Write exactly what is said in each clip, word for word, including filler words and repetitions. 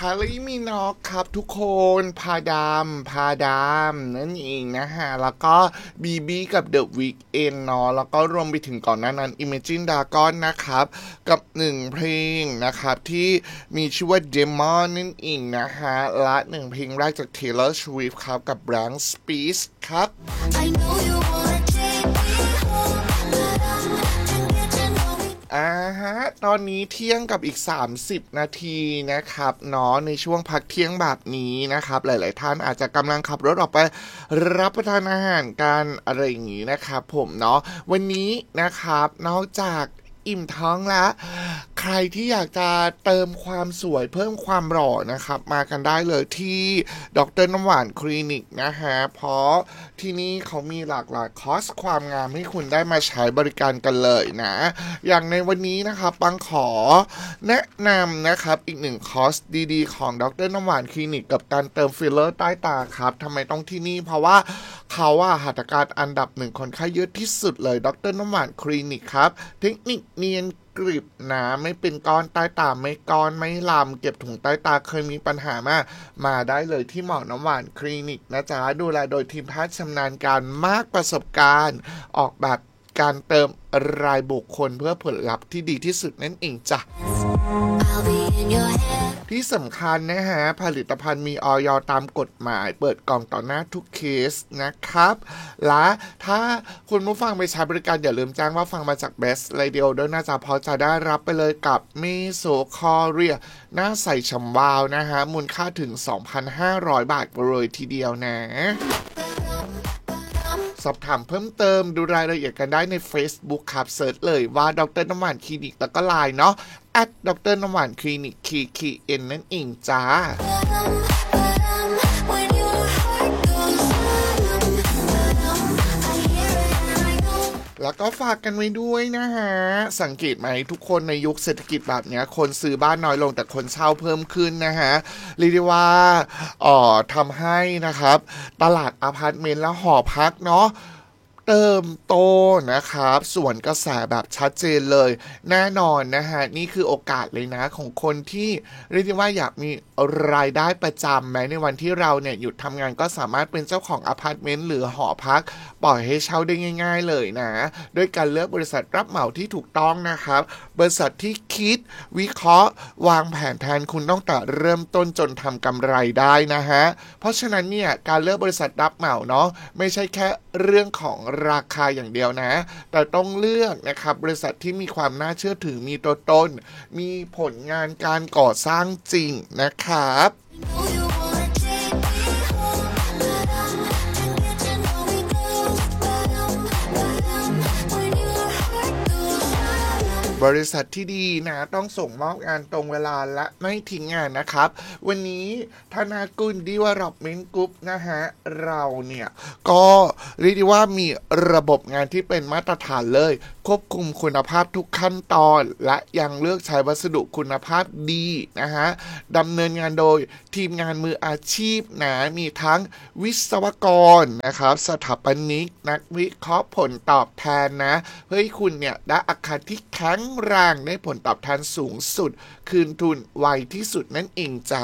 าริมินอกครับทุกคนพาดามพาดามนั่นเองนะฮะแล้วก็บีบีกับเดอะวีคเอนเนาะแล้วก็รวมไปถึงก่อนหน้านั้น Imagine Dragon นะครับกับหนึ่งเพลงนะครับที่มีชื่อว่า Demon นั่นเองนะฮะและหนึ่งเพลงแรกจาก Taylor Swift ครับกับ Blank Space ครับ I know you wanna take me homeอ่าฮะตอนนี้เที่ยงกับอีกสามสิบนาทีนะครับเนาะในช่วงพักเที่ยงแบบนี้นะครับหลายๆท่านอาจจะกำลังขับรถออกไปรับประทานอาหารกันอะไรอย่างนี้นะครับผมเนาะวันนี้นะครับนอกจากอิ่มท้องแล้วใครที่อยากจะเติมความสวยเพิ่มความหล่อนะครับมากันได้เลยที่ดร.น้ำหวานคลินิกนะฮะเพราะที่นี่เขามีหลากหลายคอร์สความงามให้คุณได้มาใช้บริการกันเลยนะอย่างในวันนี้นะครับปังขอแนะนำนะครับอีกหนึ่งคอร์สดีๆของดร.น้ำหวานคลินิกกับการเติมฟิลเลอร์ใต้ตาครับทำไมต้องที่นี่เพราะว่าเขาว่าหัตถการอันดับหนึ่งคนไข้เยอะที่สุดเลยดร.น้ำหวานคลินิกครับเทคนิคเนียนกริบหนาไม่เป็นก้อนใต้ตาไม่ก้อนไม่ลามเก็บถุงใต้ตาเคยมีปัญหามากมาได้เลยที่หมอน้ำหวานคลินิกนะจ๊ะดูแลโดยทีมแพทย์ชำนาญการมากประสบการณ์ออกแบบการเติมรายบุคคลเพื่อผลลัพธ์ที่ดีที่สุดนั่นเองจ้ะที่สำคัญนะฮะผลิตภัณฑ์มีอย.ตามกฎหมายเปิดกล่องต่อหน้าทุกเคสนะครับและถ้าคุณผู้ฟังไปใช้บริการอย่าลืมแจ้งว่าฟังมาจาก Best Radio ด้วยนะจ๊ะเพราะจะได้รับไปเลยกับเมโซคอเรียหน้าใสฉ่ำวาวนะฮะมูลค่าถึง สองพันห้าร้อย บาทเลยทีเดียวนะสอบถามเพิ่มเติมดูรายละเอียดกันได้ใน Facebook ครับเสิร์ชเลยว่าดร.น้ำหวานคลินิกแล้วก็ไลน์เนาะ แอท ดร.น้ำหวานคลินิก คี คี เอ็น นั่นเองจ้าแล้วก็ฝากกันไว้ด้วยนะฮะสังเกตไหมทุกคนในยุคเศรษฐกิจแบบนี้คนซื้อบ้านน้อยลงแต่คนเช่าเพิ่มขึ้นนะฮะเรียกได้ว่าอ๋อทำให้นะครับตลาดอพาร์ตเมนต์และหอพักเนาะเติมโตนะครับส่วนกระแสแบบชัดเจนเลยแน่นอนนะฮะนี่คือโอกาสเลยนะของคนที่เรียกได้ว่าอยากมีรายได้ประจำแม้ในวันที่เราเนี่ยหยุดทำงานก็สามารถเป็นเจ้าของอพาร์ตเมนต์หรือหอพักปล่อยให้เช่าได้ง่ายๆเลยนะด้วยการเลือกบริษัทรับเหมาที่ถูกต้องนะครับบริษัทที่คิดวิเคราะห์วางแผนแทนคุณตั้งแต่เริ่มต้นจนทำกำไรได้นะฮะเพราะฉะนั้นเนี่ยการเลือกบริษัทรับเหมาเนาะไม่ใช่แค่เรื่องของราคาอย่างเดียวนะแต่ต้องเลือกนะครับบริษัทที่มีความน่าเชื่อถือมีตัวตนมีผลงานการก่อสร้างจริงนะครับบริษัทที่ดีนะต้องส่งมอบงานตรงเวลาและไม่ทิ้งงานนะครับวันนี้ธนากุล Development Group นะฮะเราเนี่ยก็เรียกได้ว่ามีระบบงานที่เป็นมาตรฐานเลยควบคุมคุณภาพทุกขั้นตอนและยังเลือกใช้วัสดุคุณภาพดีนะฮะดำเนินงานโดยทีมงานมืออาชีพนะมีทั้งวิศวกรนะครับสถาปนิกนักวิเคราะห์ผลตอบแทนนะเพื่อให้คุณเนี่ยได้อาคารที่แข็งแรงได้ผลตอบแทนสูงสุดคืนทุนไวที่สุดนั่นเองจ้า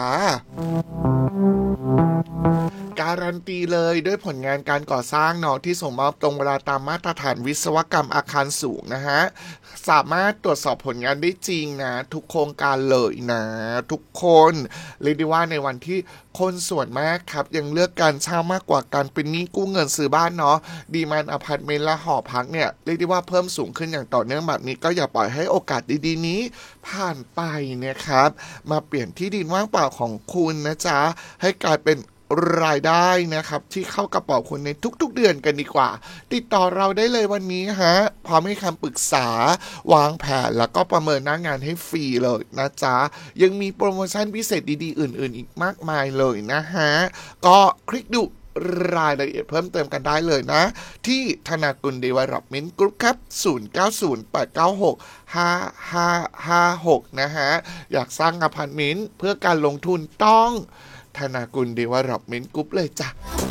การันตีเลยด้วยผลงานการก่อสร้างเนาะที่ส่งมอบตรงเวลาตามมาตรฐานวิศวกรรมอาคารสูงนะฮะสามารถตรวจสอบผลงานได้จริงนะทุกโครงการเลยนะทุกคนเรียกได้ว่าในวันที่คนส่วนมากครับยังเลือกการเช่ามากกว่าการเป็นหนี้กู้เงินซื้อบ้านเนาะดีมานด์อพาร์ตเมนต์และหอพักเนี่ยเรียกได้ว่าเพิ่มสูงขึ้นอย่างต่อเนื่องแบบนี้ก็อย่าปล่อยให้โอกาสดีๆนี้ผ่านไปนะครับมาเปลี่ยนที่ดินว่างเปล่าของคุณนะจ๊ะให้กลายเป็นรายได้นะครับที่เข้ากระเป๋าคุณในทุกๆเดือนกันดีกว่าติดต่อเราได้เลยวันนี้ฮะพร้อมให้คำปรึกษาวางแผนแล้วก็ประเมินหน้างานให้ฟรีเลยนะจ๊ะยังมีโปรโมชั่นพิเศษดีๆอื่นๆอีกมากมายเลยนะฮะก็คลิกดูรายละเอียดเพิ่มเติมกันได้เลยนะที่ธนากุล Development Group ครับศูนย์ เก้า ศูนย์ แปด เก้า หก ห้า ห้า ห้า หกนะฮะอยากสร้างอพาร์ตเมนต์เพื่อการลงทุนต้องธนากุล Development Group เลยจ้ะ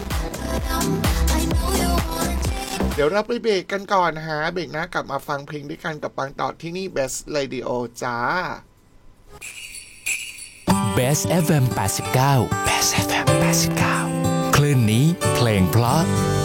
เดี๋ยวเราไปเบรกกันก่อนนะฮะเบรกหน้ากลับมาฟังเพลงด้วยกันกับปังต่อที่นี่ Best Radio จ้า Best เอฟ เอ็ม แปดสิบเก้า Best เอฟ เอ็ม แปดสิบเก้า คลื่นนี้เพลงเพราะ